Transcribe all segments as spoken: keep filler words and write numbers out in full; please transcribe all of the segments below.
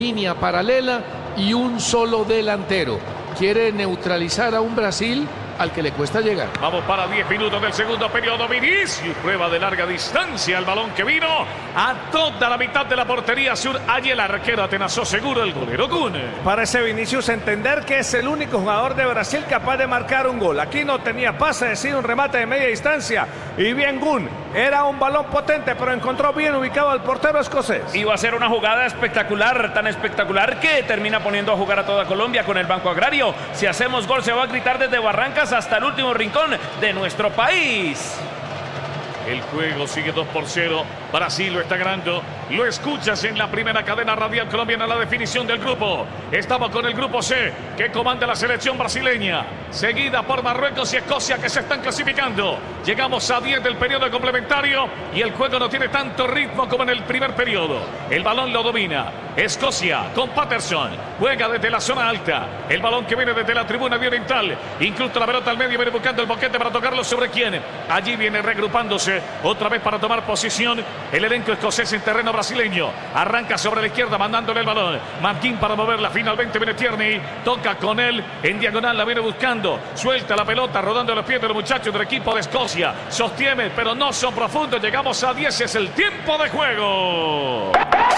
línea paralela y un solo delantero. Quiere neutralizar a un Brasil al que le cuesta llegar. Vamos para diez minutos del segundo periodo. Vinicius, prueba de larga distancia. El balón que vino a toda la mitad de la portería sur. Allí el arquero atenazó seguro el golero Gun. Parece Vinicius entender que es el único jugador de Brasil capaz de marcar un gol. Aquí no tenía pase, es decir, un remate de media distancia. Y bien Gun, era un balón potente, pero encontró bien ubicado al portero escocés. Iba a ser una jugada espectacular, tan espectacular que termina poniendo a jugar a toda Colombia con el Banco Agrario. Si hacemos gol se va a gritar desde Barrancas hasta el último rincón de nuestro país. El juego sigue dos por cero. Brasil lo está ganando. Lo escuchas en la primera cadena radial colombiana, la definición del grupo. Estamos con el grupo C, que comanda la selección brasileña, seguida por Marruecos y Escocia, que se están clasificando. Llegamos a diez del periodo complementario y el juego no tiene tanto ritmo como en el primer periodo. El balón lo domina Escocia con Patterson. Juega desde la zona alta. El balón que viene desde la tribuna de oriental. Incluso la pelota al medio, viene buscando el boquete para tocarlo sobre quién. Allí viene regrupándose otra vez para tomar posición el elenco escocés en terreno brasileño. Arranca sobre la izquierda mandándole el balón. Marquín para moverla. Finalmente viene Tierney. Toca con él en diagonal. La viene buscando. Suelta la pelota rodando los pies de los muchachos del equipo de Escocia. Sostiene, pero no son profundos. Llegamos a diez. Es el tiempo de juego.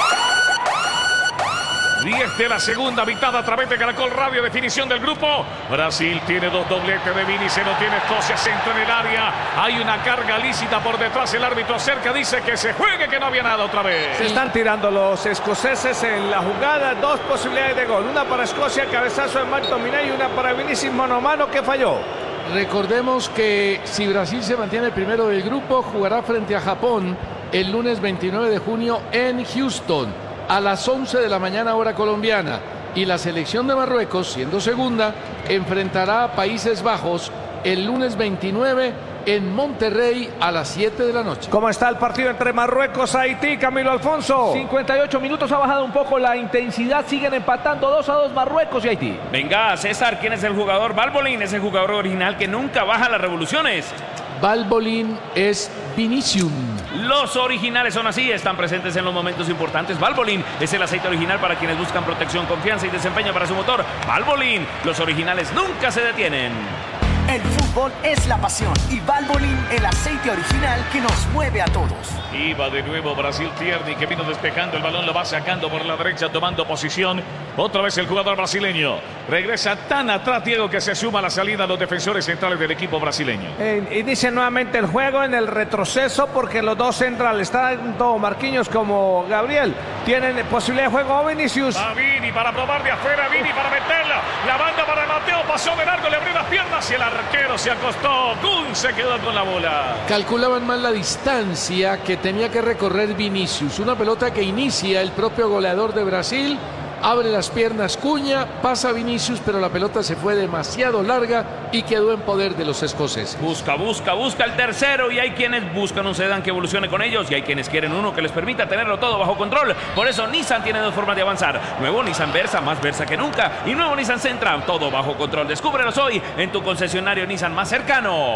diez de la segunda mitad a través de Caracol Radio, definición del grupo. Brasil tiene dos dobletes de Vini, se lo tiene Escocia, centro en el área. Hay una carga lícita por detrás, el árbitro cerca dice que se juegue, que no había nada otra vez. Se están tirando los escoceses en la jugada, dos posibilidades de gol. Una para Escocia, cabezazo de McTominay, y una para Vinicius mano a mano que falló. Recordemos que si Brasil se mantiene primero del grupo, jugará frente a Japón el lunes veintinueve de junio en Houston a las once de la mañana hora colombiana, y la selección de Marruecos, siendo segunda, enfrentará a Países Bajos el lunes veintinueve en Monterrey a las siete de la noche. ¿Cómo está el partido entre Marruecos y Haití, Camilo Alfonso? cincuenta y ocho minutos, ha bajado un poco la intensidad, siguen empatando dos a dos Marruecos y Haití. Venga, César, ¿quién es el jugador? Valbolín es el jugador original que nunca baja las revoluciones. Valbolín es Vinicius. Los originales son así, están presentes en los momentos importantes. Valbolín es el aceite original para quienes buscan protección, confianza y desempeño para su motor. Valbolín, los originales nunca se detienen. El fútbol es la pasión y Valbolín el aceite original que nos mueve a todos. Iba de nuevo Brasil. Tierney, que vino despejando el balón, lo va sacando por la derecha, tomando posición. Otra vez el jugador brasileño. Regresa tan atrás, Diego, que se suma a la salida a los defensores centrales del equipo brasileño. Eh, inicia nuevamente el juego en el retroceso porque los dos centrales, tanto Marquinhos como Gabriel, tienen posibilidad de juego. Vinicius. Va Vini para probar de afuera, Vini para meterla. La banda para Mateo, pasó de largo, le abrió las piernas y el arquero se acostó. Gun se quedó con la bola. Calculaban mal la distancia que tenía que recorrer Vinicius. Una pelota que inicia el propio goleador de Brasil. Abre las piernas Cuña, pasa Vinicius, pero la pelota se fue demasiado larga y quedó en poder de los escoceses. Busca, busca, busca el tercero, y hay quienes buscan un sedán que evolucione con ellos y hay quienes quieren uno que les permita tenerlo todo bajo control. Por eso Nissan tiene dos formas de avanzar. Nuevo Nissan Versa, más Versa que nunca, y nuevo Nissan Sentra, todo bajo control. Descúbrelos hoy en tu concesionario Nissan más cercano.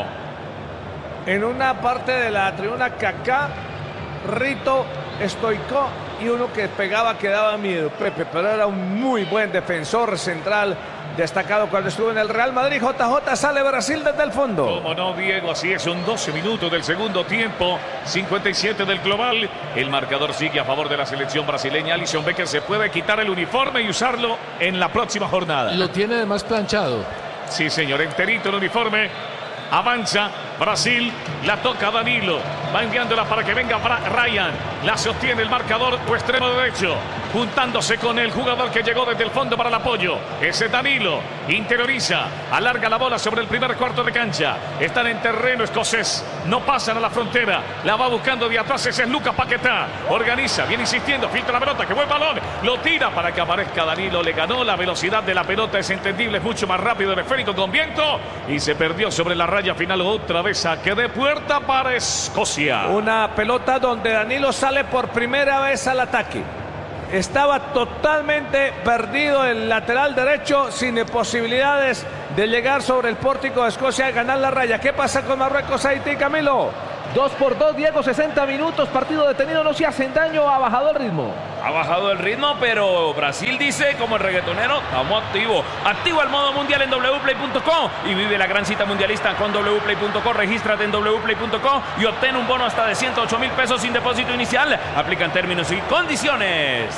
En una parte de la tribuna Kaká, Rito, Stoico y uno que pegaba que daba miedo, Pepe, pero era un muy buen defensor central, destacado cuando estuvo en el Real Madrid. J J, sale Brasil desde el fondo. Como no, Diego, así es, son doce minutos del segundo tiempo, cincuenta y siete del global. El marcador sigue a favor de la selección brasileña. Alisson Becker se puede quitar el uniforme y usarlo en la próxima jornada. Lo tiene además planchado. Sí, señor, enterito el uniforme. Avanza Brasil, la toca Danilo, va enviándola para que venga Ryan, la sostiene el marcador o extremo derecho, juntándose con el jugador que llegó desde el fondo para el apoyo. Ese Danilo interioriza, alarga la bola sobre el primer cuarto de cancha. Están en terreno escocés, no pasan a la frontera, la va buscando de atrás. Ese es Lucas Paquetá, organiza, viene insistiendo, filtra la pelota, que buen balón, lo tira para que aparezca Danilo. Le ganó la velocidad de la pelota, es entendible, es mucho más rápido el esférico con viento y se perdió sobre la raya final. Otra vez saque de puerta para Escocia. Una pelota donde Danilo sale por primera vez al ataque. Estaba totalmente perdido el lateral derecho, sin posibilidades de llegar sobre el pórtico de Escocia y ganar la raya. ¿Qué pasa con Marruecos, Haití, Camilo? dos por dos, Diego, sesenta minutos, partido detenido, no se hacen daño, ha bajado el ritmo. Ha bajado el ritmo, pero Brasil dice, como el reggaetonero, estamos activos. Activa el modo mundial en w play punto co y vive la gran cita mundialista con w play punto co. Regístrate en w play punto co y obtén un bono hasta de ciento ocho mil pesos sin depósito inicial. Aplican términos y condiciones.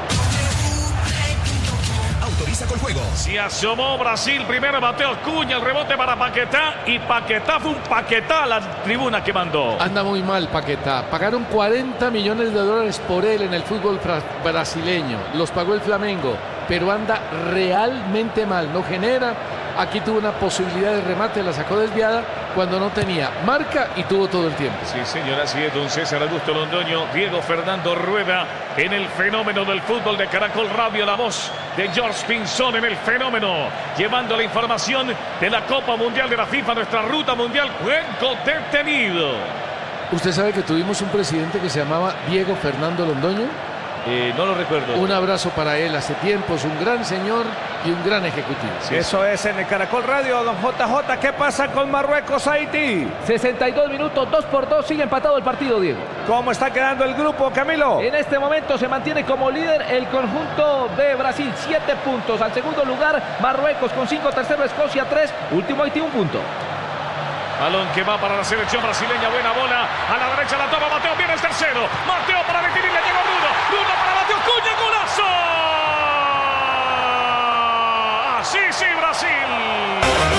Autoriza con juego. Se asomó Brasil, primero Mateo Cunha, el rebote para Paquetá y Paquetá fue un Paquetá a la tribuna que mandó. Anda muy mal Paquetá. Pagaron cuarenta millones de dólares por él en el fútbol brasileño. Los pagó el Flamengo, pero anda realmente mal. No genera. Aquí tuvo una posibilidad de remate, la sacó desviada cuando no tenía marca y tuvo todo el tiempo. Sí, señor, así es, don César Augusto Londoño, Diego Fernando Rueda en el fenómeno del fútbol de Caracol Radio, la voz de George Pinzón en el fenómeno, llevando la información de la Copa Mundial de la FIFA, nuestra ruta mundial, juego detenido. ¿Usted sabe que tuvimos un presidente que se llamaba Diego Fernando Londoño? Eh, no lo recuerdo. Un abrazo para él hace tiempos, un gran señor y un gran ejecutivo. Sí, eso es en el Caracol Radio, don J J. ¿Qué pasa con Marruecos, Haití? sesenta y dos minutos, dos por dos, sigue empatado el partido, Diego. ¿Cómo está quedando el grupo, Camilo? En este momento se mantiene como líder el conjunto de Brasil, siete puntos. Al segundo lugar, Marruecos con cinco, tercero Escocia, tres, último Haití, un punto. Balón que va para la selección brasileña, buena bola, a la derecha la toma Mateo, viene el tercero, Mateo para